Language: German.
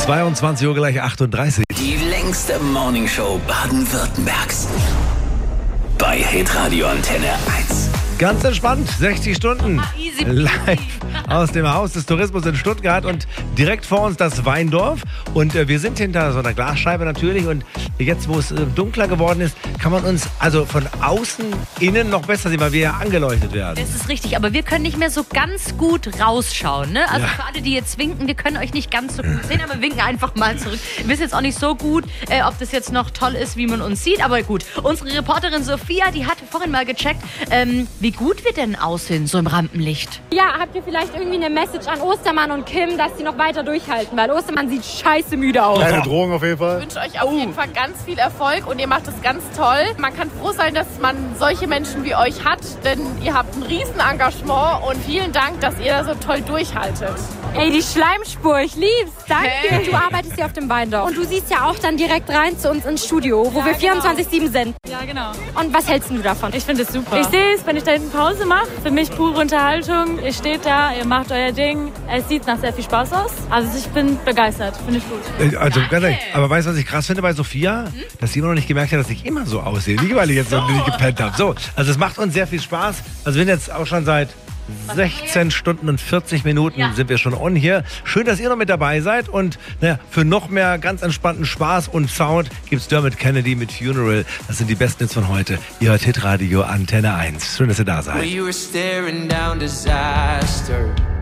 22 Uhr gleich 38. Die längste Morningshow Baden-Württembergs. Bei Hitradio Antenne 1. Ganz entspannt, 60 Stunden Easy live aus dem Haus des Tourismus in Stuttgart und direkt vor uns das Weindorf. Und wir sind hinter so einer Glasscheibe natürlich. Und jetzt, wo es dunkler geworden ist, kann man uns also von außen innen noch besser sehen, weil wir ja angeleuchtet werden. Das ist richtig, aber wir können nicht mehr so ganz gut rausschauen. Ne? Also für alle, die jetzt winken, wir können euch nicht ganz so gut sehen, aber winken einfach mal zurück. Wir wissen jetzt auch nicht so gut, ob das jetzt noch toll ist, wie man uns sieht. Aber gut, unsere Reporterin Sophia, die hatte vorhin mal gecheckt, wie gut wir denn aussehen, so im Rampenlicht. Ja, habt ihr vielleicht irgendwie eine Message an Ostermann und Kim, dass sie noch weiter durchhalten? Weil Ostermann sieht scheiße müde aus. Keine Drohung auf jeden Fall. Ich wünsche euch auf jeden Fall ganz viel Erfolg und ihr macht es ganz toll. Man kann froh sein, dass man solche Menschen wie euch hat, denn ihr habt ein Riesenengagement und vielen Dank, dass ihr da so toll durchhaltet. Ey, die Schleimspur, ich lieb's. Danke. Hey. Du arbeitest hier auf dem Weindorf. Und du siehst ja auch dann direkt rein zu uns ins Studio, wo wir 24/7 sind. Ja, genau. Und was hältst du davon? Ich finde es super. Ich sehe es, wenn ich da hinten Pause mache. Für mich pure Unterhaltung. Ihr steht da, ihr macht euer Ding. Es sieht nach sehr viel Spaß aus. Also ich bin begeistert. Finde ich gut. Also ganz ehrlich, aber weißt du, was ich krass finde bei Sophia? Dass sie immer noch nicht gemerkt hat, dass ich immer so aussehe. Nicht, weil ich jetzt so nicht gepennt habe. So, also es macht uns sehr viel Spaß. Also wir sind jetzt auch schon seit 16 Stunden und 40 Minuten sind wir schon on hier. Schön, dass ihr noch mit dabei seid. Und für noch mehr ganz entspannten Spaß und Sound gibt's Dermot Kennedy mit Funeral. Das sind die besten Hits von heute. Ihr hört Hitradio Antenne 1. Schön, dass ihr da seid. We were staring down disaster.